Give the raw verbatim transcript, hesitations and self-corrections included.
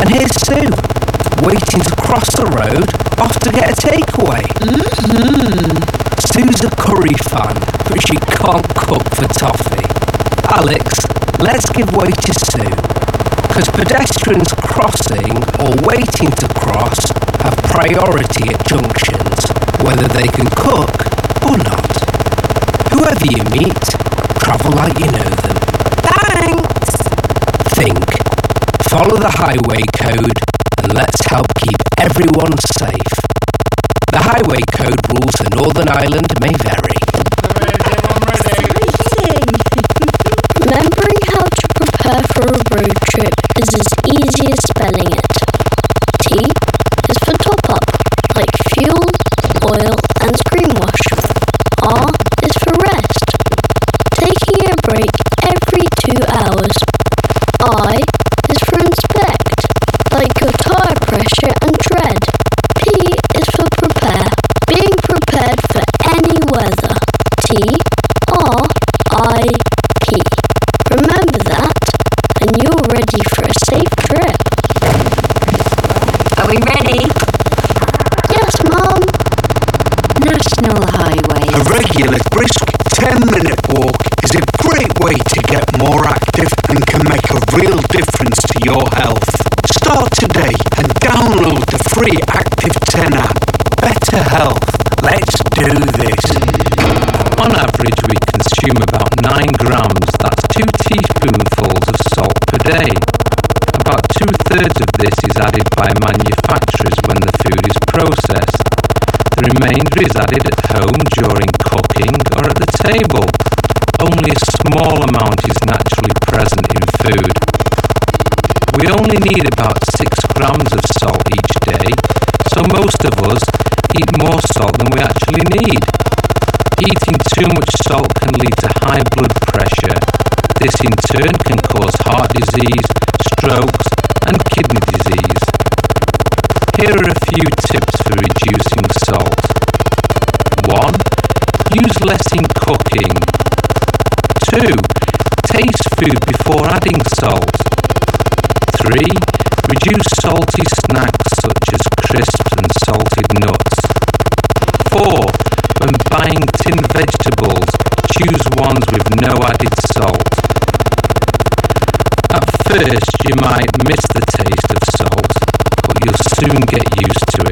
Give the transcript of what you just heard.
And here's Sue, waiting to cross the road, off to get a takeaway. Mm-hmm. Sue's a curry fan, but she can't cook for toffee. Alex, let's give way to Sue, because pedestrians crossing or waiting to cross have priority at junctions, whether they can cook or not. Whoever you meet, travel like you know them. Thanks! Think. Follow the highway code and let's help keep everyone safe. The highway code rules for Northern Ireland may vary. Exciting! Remembering how to prepare for a road trip is as easy as spelling it. T is for top up, like fuel, oil and screen wash. R is for rest, taking a break every two hours. I is for inspect, like your tire pressure and tread. P is for prepare, being prepared for any weather. T, R, I, P. Remember that, and you're ready for a safe trip. Are we ready? Yes, Mum. National Highway. A regular brisk ten-minute walk is a great way to get more active and can make a real difference to your health. Start today and download the free Active ten app. Better health. Let's do this. On average, we consume about nine grams, that's two teaspoonfuls of salt per day. About two-thirds of this is added by manufacturers when the food is processed. The remainder is added at home during cooking or at the table. Only a small amount is naturally present in food. We only need about six grams of salt each day, so most of us eat more salt than we actually need. Eating too much salt can lead to high blood pressure. This in turn can cause heart disease, strokes and kidney disease. Here are a few tips for reducing salt. one. Use less in cooking. two. Taste food before adding salt. three. Reduce salty snacks such as crisps and salted nuts. four. When buying tinned vegetables, choose ones with no added salt. At first, you might miss the taste of salt, but you'll soon get